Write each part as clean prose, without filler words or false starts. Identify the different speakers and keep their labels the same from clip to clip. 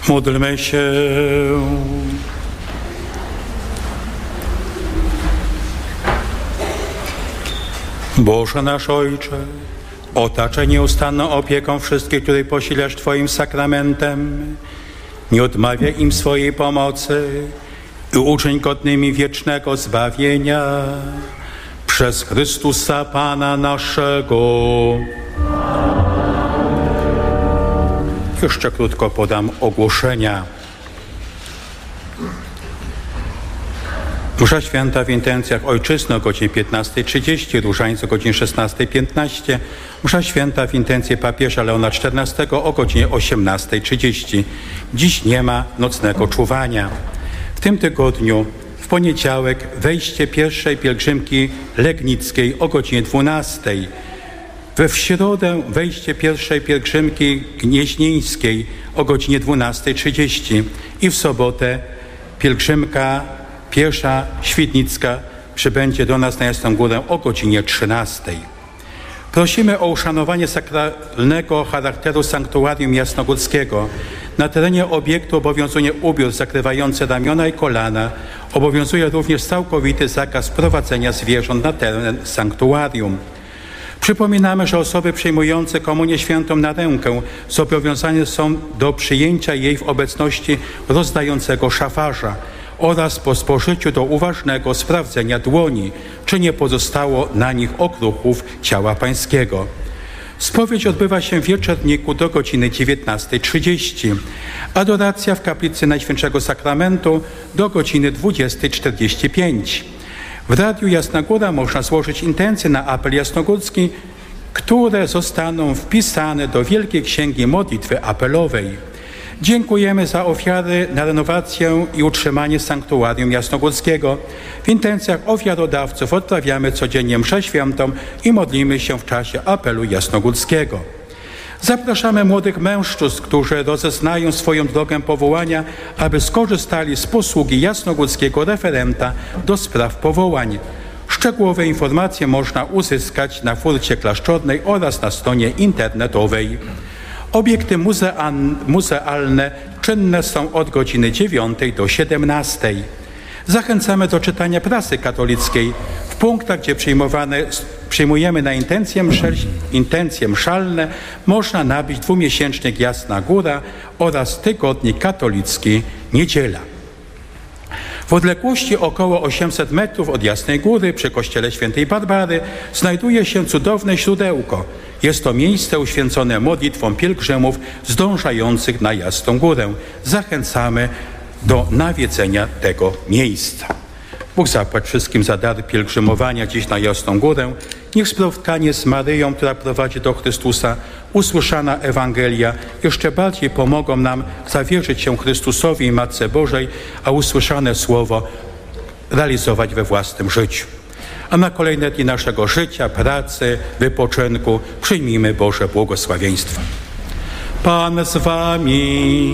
Speaker 1: Módlmy się. Boże nasz Ojcze, otaczaj nieustanną opieką wszystkich, których posilasz Twoim sakramentem. Nie odmawiaj im swojej pomocy i uczyń godnymi wiecznego zbawienia. Przez Chrystusa Pana naszego. Jeszcze krótko podam ogłoszenia. Msza święta w intencjach ojczyzny o godzinie 15:30, różańce o godzinie 16:15, msza święta w intencje papieża Leona XIV o godzinie 18:30. Dziś nie ma nocnego czuwania. W tym tygodniu w poniedziałek wejście pierwszej pielgrzymki legnickiej o godzinie 12:00. W środę wejście pierwszej pielgrzymki gnieźnieńskiej o godzinie 12:30 i w sobotę pielgrzymka pierwsza świdnicka przybędzie do nas na Jasną Górę o godzinie 13:00. Prosimy o uszanowanie sakralnego charakteru sanktuarium jasnogórskiego. Na terenie obiektu obowiązuje ubiór zakrywający ramiona i kolana. Obowiązuje również całkowity zakaz prowadzenia zwierząt na teren sanktuarium. Przypominamy, że osoby przyjmujące komunię świętą na rękę zobowiązane są do przyjęcia jej w obecności rozdającego szafarza oraz po spożyciu do uważnego sprawdzenia dłoni, czy nie pozostało na nich okruchów ciała pańskiego. Spowiedź odbywa się w wieczorniku do godziny 19:30. Adoracja w kaplicy Najświętszego Sakramentu do godziny 20:45. W Radiu Jasna Góra można złożyć intencje na apel jasnogórski, które zostaną wpisane do Wielkiej Księgi Modlitwy Apelowej. Dziękujemy za ofiary na renowację i utrzymanie sanktuarium jasnogórskiego. W intencjach ofiarodawców odprawiamy codziennie mszę świętą i modlimy się w czasie apelu jasnogórskiego. Zapraszamy młodych mężczyzn, którzy rozeznają swoją drogę powołania, aby skorzystali z posługi jasnogórskiego referenta do spraw powołań. Szczegółowe informacje można uzyskać na furcie klasztornej oraz na stronie internetowej. Obiekty muzealne czynne są od godziny 9 do 17. Zachęcamy do czytania prasy katolickiej w punktach, gdzie przyjmujemy na intencje mszalne, można nabyć dwumiesięcznik Jasna Góra oraz tygodnik katolicki Niedziela. W odległości około 800 metrów od Jasnej Góry przy kościele świętej Barbary znajduje się cudowne źródełko. Jest to miejsce uświęcone modlitwą pielgrzymów zdążających na Jasną Górę. Zachęcamy do nawiedzenia tego miejsca. Bóg zapłać wszystkim za dar pielgrzymowania dziś na Jasną Górę. Niech spotkanie z Maryją, która prowadzi do Chrystusa, usłyszana Ewangelia jeszcze bardziej pomogą nam zawierzyć się Chrystusowi i Matce Bożej, a usłyszane słowo realizować we własnym życiu. A na kolejne dni naszego życia, pracy, wypoczynku przyjmijmy Boże błogosławieństwo. Pan z wami.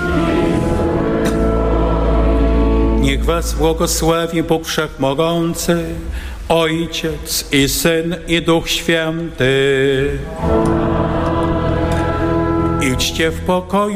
Speaker 1: Niech was błogosławi Bóg Wszechmogący, Ojciec i Syn i Duch Święty. Idźcie w pokoju.